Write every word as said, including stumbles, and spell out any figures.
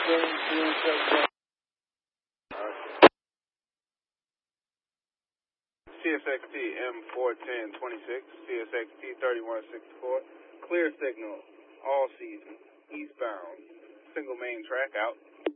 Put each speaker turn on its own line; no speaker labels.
C S X T M four ten twenty-six, C S X T thirty-one sixty-four, clear signal, all season, eastbound, single main track out.